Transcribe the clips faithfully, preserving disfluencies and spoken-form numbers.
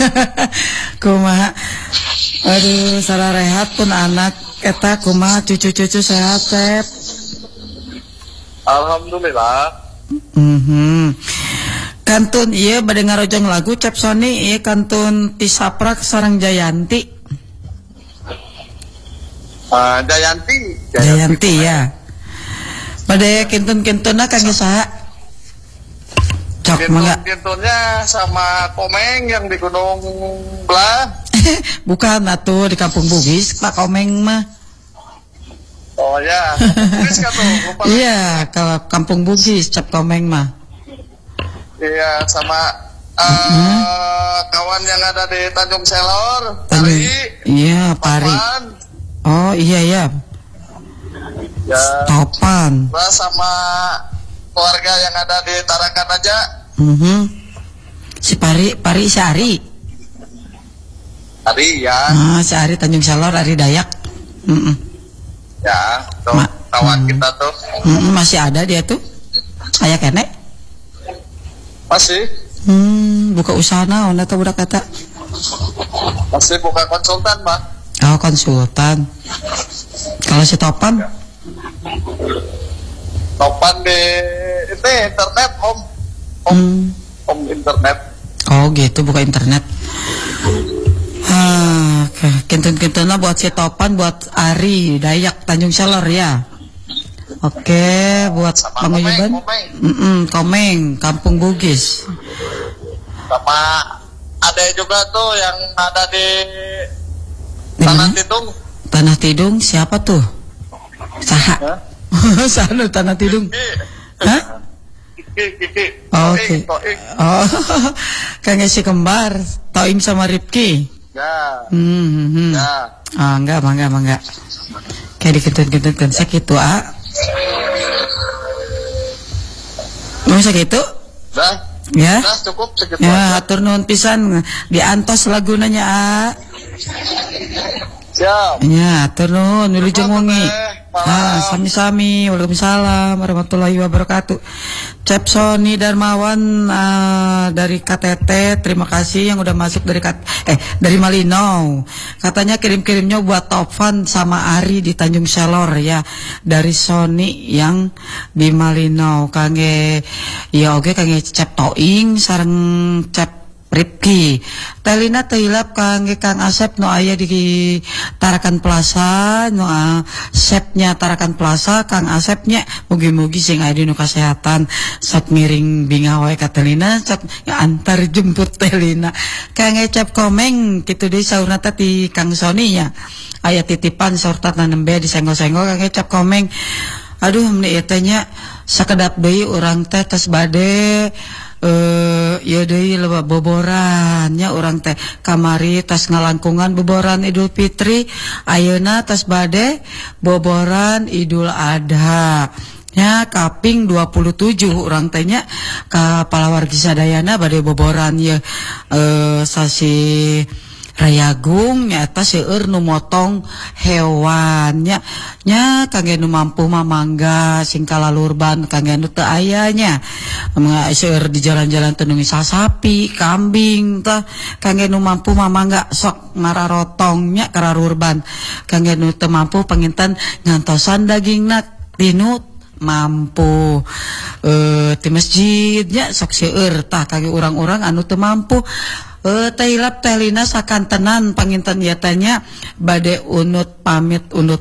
Kumaha? Aduh, salah rehat pun anak eta kumaha cucu-cucu sehat, Sep? Alhamdulillah. Mhm. Kantun ieu bade ngarojong lagu Cep Sony ieu kantun Tisaprak sareng Jayanti. Uh, Jayanti. Jayanti, Jayanti ya. Bade kintun-kintuna kangge saha? Cok mangga. Kintun-kintunnya sama Komeng yang di Gunung Belah. Bukan atuh di Kampung Bugis, Pak Komeng mah. Oh ya, Bugis kan tuh. Iya, ke Kampung Bugis, Cap Komeng mah. Iya, sama uh, hmm? kawan yang ada di Tanjung Selor, Pari. Iya, Pari. Topan. Oh iya ya. Ya. Topan. Sama keluarga yang ada di Tarakan aja. Mm-hmm. Si Pari, Pari si Ari. Ari ya. Ah, si Ari Tanjung Selor, Ari Dayak. Mm-mm. Ya, tuh Ma- kawan mm. kita tuh. Mm-mm, masih ada dia tuh. Aya kene? Masih. Hmm, buka usaha naon eta budak eta? Masih buka konsultan, Pak. Oh, konsultan. Kalau si Topan? Ya. Topan di itu internet home. Home, hmm. home internet. Oh, gitu buka internet. Ah, kentun-kentuna buat si Topan, buat Ari Dayak Tanjung Selor ya. Oke, buat Panguyuban. Komeng, Komeng, Kampung Bugis. Sama ada juga tuh yang ada di Tanah Tidung. Tanah Tidung siapa tuh? Saha? Sana Tanah Tidung. Hah? Kiki. Oh, oke. Okay. Oh, kayaknya si kembar, Toing sama Ripki. Ya. Hmm, hmm. Ya. Ah, enggak, enggak, enggak. Kayak dikentut-kentutkan segitu, ah. Mau segitu? Dah. Ya. Dah cukup segitu. Ya, atur nuhun pisan diantos lagunanya, ah. Siap. Ya, atur nuhun wilujeng wengi. Ah, sami-sami. Waalaikumsalam warahmatullahi wabarakatuh. Cep Sony Darmawan uh, dari K T T, terima kasih yang udah masuk dari Kat eh dari Malino. Katanya kirim-kirimnya buat Topan sama Ari di Tanjung Selor ya. Dari Sony yang di Malino. Kangge ya oke kangge Cep Toing sareng Cep Ripki. Telina teilap kangge Kang Asep no aya di Tarakan Plaza, no Asepnya Tarakan Plaza, Kang Asepnya mugi-mugi sing aya di nu kasehatan. Sok miring bingawe ka Telina, sok antar jemput Telina. Kangge Cep Komeng kitu deui saurna teh di Kang Sony nya. Aya titipan sorta nanembe disenggol-senggol kangge Cep Komeng. Aduh meni eta nya sakedap deui urang teh tos bade Eh, ya deui loba boborannya orang teh kamari tas ngalangkungan boboran Idul Fitri, ayeuna tas bade boboran Idul Adha. Ya kaping dua puluh tujuh orang tehnya ka Palawargi Sadayana bade boboran ya eh, sasi Rayagung nyata seueur nu motong hewannya nya kangge nu mampu mah mangga sing kalalurban kangge nu teu aya nya seueur di jalan-jalan teu nu ngisa sapi kambing tah kangge nu mampu mah mangga sok ngararotongnya kararurban kangge nu teu mampu panginten ngantosan dagingna dinu mampu eh ti masjidnya sok seueur tah kangge urang-urang anu teu mampu. Eh tailap telina sakantenan panginten yatanya bade unut pamit unut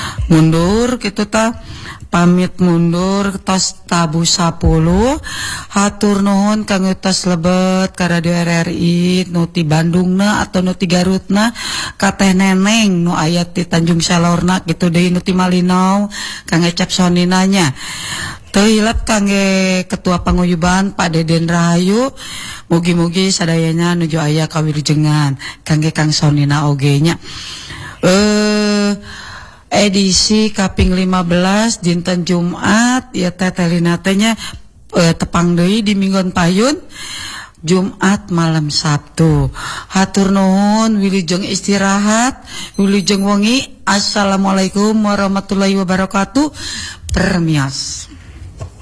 mundur kitu tah pamit mundur tos tabu sepuluh hatur nuhun kangge tos lebet ka Radio R R I nu ti Bandungna atau nu ti Garutna ka Teh Neneng nu aya ti Tanjung Selorna kitu deui nu ti Malinau kangge Cep Sony nanya. Teuilat kangge Ketua Panguyuban Pak Deden Rahayu mugi-mugi sadayana nuju aya kawilujengan kangge Kang Sonina oge nya. Eh edisi kaping lima belas dinten Jumat ya teh telina teh nya eh, tepang deui di Minggon Payun Jumat malam Sabtu. Hatur nuhun wilujeng istirahat, wilujeng wengi. Assalamualaikum warahmatullahi wabarakatuh. Permias.